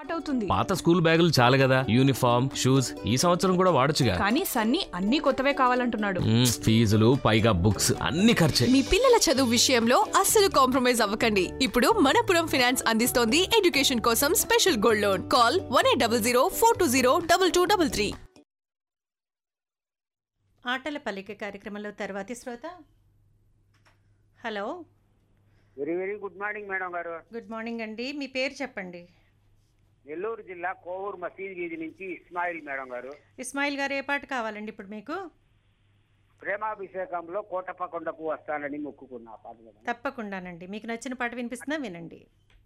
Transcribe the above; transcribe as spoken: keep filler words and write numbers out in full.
Start అవుతుంది. పాత school బ్యాగులు చాలు కదా, యూనిఫామ్ షూస్ ఈ సంవత్సరం కూడా వాడొచ్చుగా. కానీ సన్నీ అన్ని కొత్తవే కావాలంటున్నాడు. మ్మ్, ఫీజులు పైగా బుక్స్ అన్ని ఖర్చే. మీ పిల్లల చదువు విషయంలో అస్సలు కాంప్రమైజ్ అవ్వకండి. ఇప్పుడు మనపురం ఫైనాన్స్ అందిస్తోంది ఎడ్యుకేషన్ కోసం special gold loan. Call one eight double zero four two zero double two double three. ఆటల పలిక కార్యక్రమంలో తర్వాతి శ్రోత. Hello, very very good morning madam గారు. గుడ్ మార్నింగ్ అండి. మీ పేరు చెప్పండి. నెల్లూరు జిల్లా కోవూరు మసీద్ వీధి నుంచి ఇస్మాయిల్ మేడం గారు. ఇస్మాయిల్ గారు, ఏ పాట కావాలండి ఇప్పుడు మీకు? ప్రేమాభిషేకంలో కోటప్పకొండకు వస్తానని మొక్కుకున్నా పాట మేడం. తప్పకుండానండి, మీకు నచ్చిన పాట వినిపిస్తున్నా, వినండి.